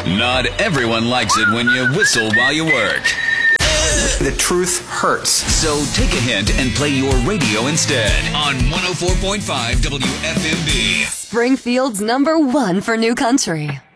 Not everyone likes it when you whistle while you work. The truth hurts. So take a hint and play your radio instead on 104.5 WFMB. Springfield's #1 for new country.